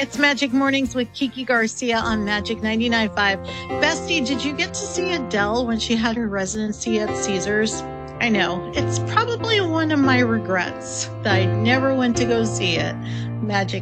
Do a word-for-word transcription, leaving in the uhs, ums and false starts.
It's Magic Mornings with Kiki Garcia on Magic ninety-nine point five. Bestie, did you get to see Adele when she had her residency at Caesars? I know, it's probably one of my regrets that I never went to go see it. Magic